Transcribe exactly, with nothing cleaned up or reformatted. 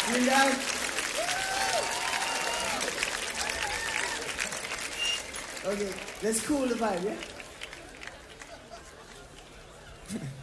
Lean down. Okay, let's cool the vibe, yeah?